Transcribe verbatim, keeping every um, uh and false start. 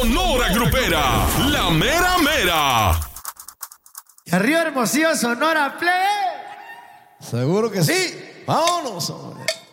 Sonora Grupera, la mera mera. Y arriba Hermosillo, Sonora, play. Seguro que sí. Vámonos, hombre.